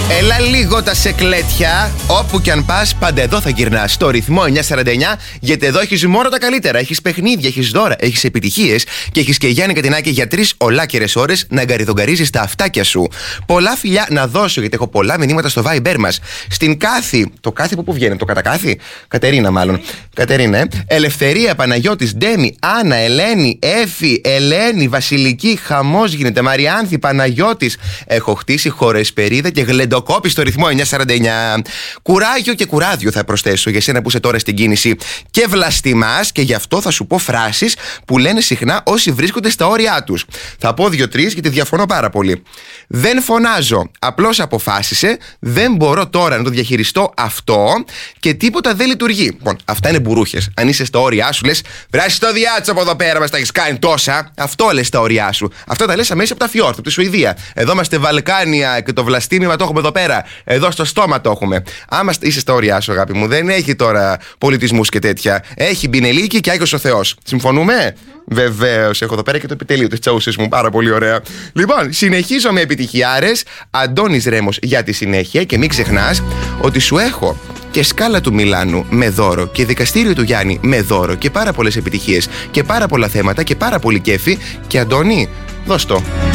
Έλα λίγο τα σεκλέτια. Όπου κι αν πας, πάντα εδώ θα γυρνάς. Στο ρυθμό 949, γιατί εδώ έχεις μόνο τα καλύτερα. Έχεις παιχνίδια, έχεις δώρα, έχεις επιτυχίες και έχεις και Γιάννη Κατινάκη για 3 ολάκερες ώρες να γκαριδογκαρίζεις τα αυτάκια σου. Πολλά φιλιά να δώσω, γιατί έχω πολλά μηνύματα στο Viber μας. Στην Κάθη, το Κάθη που βγαίνει, το Κατακάθη, Κατερίνα μάλλον. Κατερίνα, Ελευθερία, Παναγιώτης, Ντέμι, Άννα, Ελένη, Έφη, Ελένη, Βασιλική, χαμός γίνεται. Μαριάνθη, Παναγιώτης. Έχω χτίσει χορεσπερίδα και γλεντοκόπη στο ρυθμό 949. Κουράγιο και κουράδιο θα προσθέσω για σένα που είσαι τώρα στην κίνηση και βλαστημάς, και γι' αυτό θα σου πω φράσεις που λένε συχνά όσοι βρίσκονται στα όρια τους. Θα πω 2-3 γιατί διαφωνώ πάρα πολύ. Δεν φωνάζω, απλώς αποφάσισε. Δεν μπορώ τώρα να το διαχειριστώ αυτό και τίποτα δεν λειτουργεί. Λοιπόν, αυτά είναι μπουρούχες. Αν είσαι στα όρια σου, λες βράσει το διάτσο από εδώ πέρα, μας τα έχεις κάνει τόσα. Αυτό λες στα όρια σου. Αυτά τα λες αμέσως από τα φιόρτ, από τη Σουηδία. Εδώ είμαστε Βαλκάνια και το βλαστήμημα το έχουμε εδώ πέρα. Εδώ στο στόμα το έχουμε. Άμα είσαι στα όρια σου, αγάπη μου, δεν έχει τώρα πολιτισμούς και τέτοια. Έχει Μπινελίκη και Άγιος ο Θεός. Συμφωνούμε? Βεβαίως, έχω εδώ πέρα και το επιτελείο της τσαούσης μου. Πάρα πολύ ωραία. Λοιπόν, συνεχίζω με επιτυχιάρες. Αντώνης Ρέμος για τη συνέχεια. Και μην ξεχνάς ότι σου έχω και σκάλα του Μιλάνου με δώρο και δικαστήριο του Γιάννη με δώρο και πάρα πολλές επιτυχίες και πάρα πολλά θέματα και πάρα πολύ κέφι. Και Αντώνη, δώσ' το.